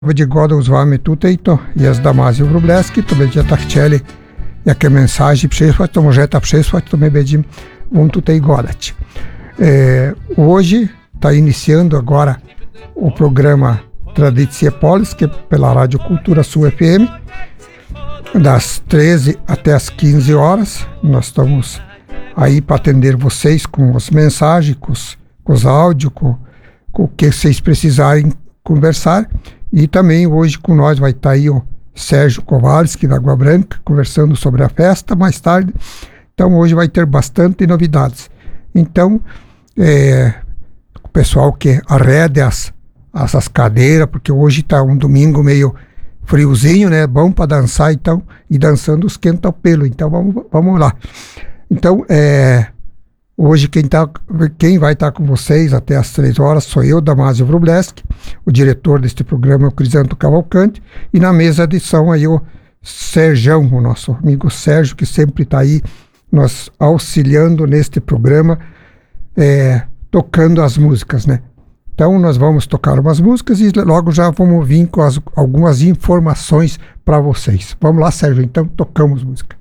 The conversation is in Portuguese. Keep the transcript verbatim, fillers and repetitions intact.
Wygodą z wami tutaj, to jest Damazio Wróblewski, to będziecie chcieli jakie mensaże przysłać, to możecie przysłać, to my będziemy wam tutaj gadać. É, hoje está iniciando agora o programa Tradição Polska pela Rádio Cultura Sul F M, das treze até as quinze horas. Nós estamos aí para atender vocês com as mensagens, com os, com os áudios, com, com o que vocês precisarem conversar. E também hoje com nós vai estar aí o Sérgio Kowalski da Água Branca conversando sobre a festa mais tarde. Então hoje vai ter bastante novidades. Então é, o pessoal que arrede as, as, as cadeiras, porque hoje está um domingo meio friozinho, né? Bom para dançar, então, e dançando esquenta o pelo. Então vamos, vamos lá. Então é, hoje quem, tá, quem vai estar com vocês até as três horas sou eu, Damazio Wróblewski, o diretor deste programa é o Crisanto Cavalcante, e na mesa de edição aí o Serjão, o nosso amigo Sérgio, que sempre está aí nos auxiliando neste programa, é, tocando as músicas, né? Então nós vamos tocar umas músicas e logo já vamos vir com as, algumas informações para vocês. Vamos lá, Sérgio, então tocamos música.